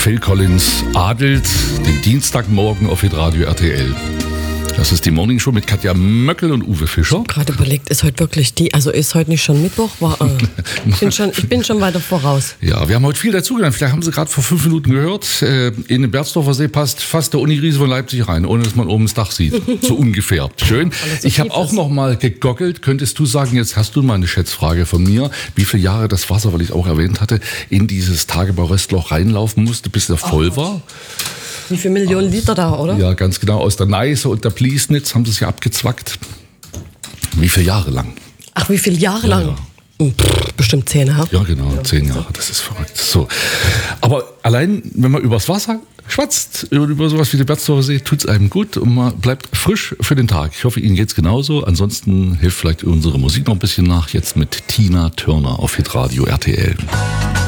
Phil Collins adelt den Dienstagmorgen auf Hitradio RTL. Das ist die Morning Show mit Katja Möckel und Uwe Fischer. Gerade überlegt, ist heute wirklich ist heute nicht schon Mittwoch? Ich bin schon weiter voraus. Ja, wir haben heute viel dazugelernt. Vielleicht haben Sie gerade vor 5 Minuten gehört. In den Berzdorfer See passt fast der Uniriese von Leipzig rein, ohne dass man oben das Dach sieht. So ungefähr. Schön. Ich habe auch noch mal gegoggelt. Könntest du sagen, jetzt hast du mal eine Schätzfrage von mir, wie viele Jahre das Wasser, weil ich es auch erwähnt hatte, in dieses Tagebau-Röstloch reinlaufen musste, bis er voll war? Wie viele Millionen Liter da, oder? Ja, ganz genau. Aus der Neiße und der Pliesnitz haben sie es ja abgezwackt. Wie viele Jahre lang? Ach, wie viele Jahre lang? Ja. Bestimmt 10, ha? Ja, genau, 10 Jahre. Das ist verrückt. So. Aber allein, wenn man übers Wasser schwatzt, über sowas wie den Berzdorfer See, tut es einem gut und man bleibt frisch für den Tag. Ich hoffe, Ihnen geht's genauso. Ansonsten hilft vielleicht unsere Musik noch ein bisschen nach. Jetzt mit Tina Turner auf Hitradio RTL.